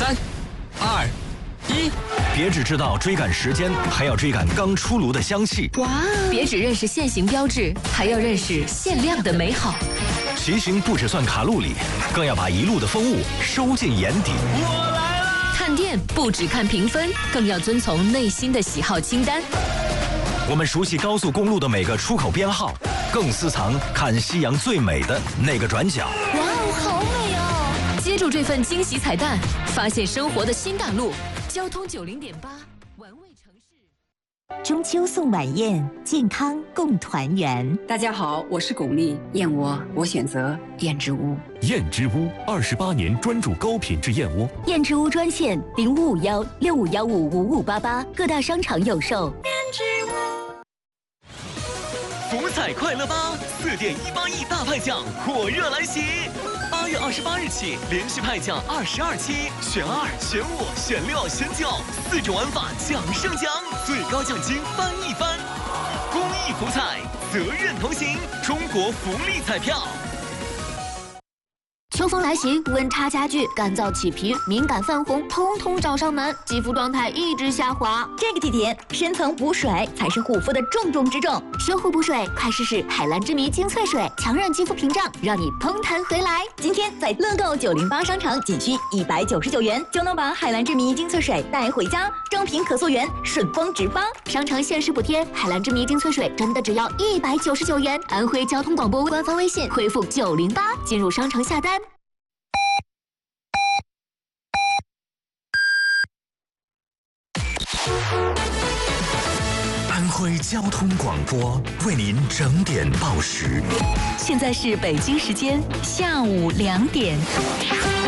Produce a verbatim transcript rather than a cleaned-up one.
三、二、一， 别只知道追赶时间，还要追赶刚出炉的香气。 哇！别只认识限行标志，还要认识限量的美好。 骑行不只算卡路里，更要把一路的风物收进眼底。 我来啦！ 看店不只看评分，更要遵从内心的喜好清单。 我们熟悉高速公路的每个出口编号，更私藏看夕阳最美的那个转角。 哇哦，好美哦！接住这份惊喜彩蛋，发现生活的新大陆。交通九零点八，玩味城市。 中秋送晚宴，健康共团圆。 大家好，我是巩俐，燕窝我选择燕之屋。 燕之屋二十八年专注高品质燕窝。 燕之屋专线零五五幺六五幺五五五八八，各大商场有售。燕之屋。 福彩快乐吧，四点一八亿大派奖火热来袭！八月二十八日起，连续派奖二十二期，选二、选五、选六、选九，四种玩法奖胜奖，最高奖金翻一番。公益福彩，责任同行，中国福利彩票。 秋风来袭，温差加剧，干燥起皮、敏感泛红，通通找上门，肌肤状态一直下滑。 这个季节，深层补水才是护肤的重中之重。 修护补水，快试试海蓝之谜精粹水，强韧肌肤屏障，让你嘭弹回来。 今天在乐购九零八商场，仅需一百九十九元就能把海蓝之谜精粹水带回家，正品可溯源，顺丰直发。 商城限时补贴，海蓝之谜精粹水真的只要一百九十九元。安徽交通广播官方微信回复九零八进入商城下单。 安徽交通广播为您整点报时。 现在是北京时间下午两点。